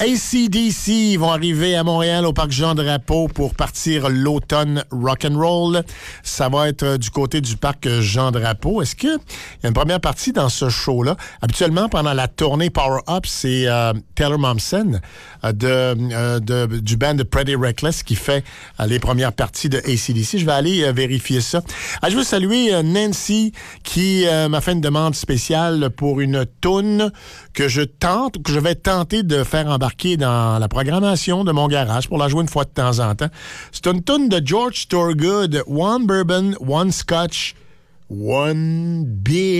AC/DC vont arriver à Montréal au Parc Jean-Drapeau pour partir l'automne rock'n'roll. Ça va être du côté du Parc Jean-Drapeau. Est-ce qu'il y a une première partie dans ce show-là? Habituellement, pendant la tournée Power Up, c'est Taylor Momsen du band de Pretty Reckless qui fait les premières parties de AC/DC. Je vais aller vérifier ça. Je veux saluer Nancy qui m'a fait une demande spéciale pour une toune que je vais tenter de faire embarquer dans la programmation de mon garage pour la jouer une fois de temps en temps. C'est une toune de George Thorogood, One Bourbon, One Scotch, One Beer.